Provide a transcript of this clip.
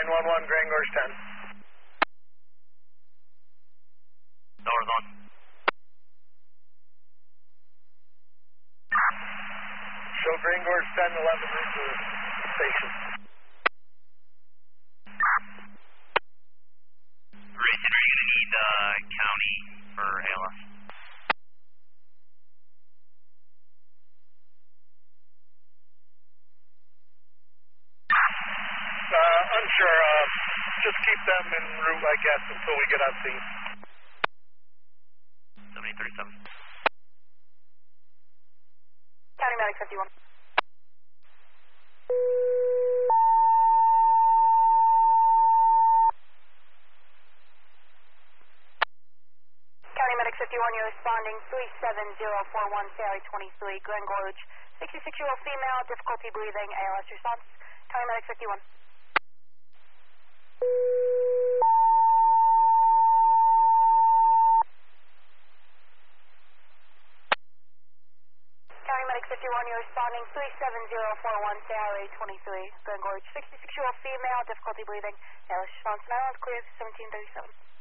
911, Grand Gorge 10. Doors on. Show Grand Gorge 10, 11 route to the station. Grayson, are you going to need county for ALS? Unsure. Just keep them en route, I guess, until we get on scene. 7037. County Medic 51. County Medic 51, you're responding 37041, Sally 23, Grand Gorge. 66-year-old female, difficulty breathing, ALS response. County Medic 51. County Medic 51, you're responding 37041, Sally 23, Grand Gorge. 66-year-old female, difficulty breathing, ALS response. Now clear 1737.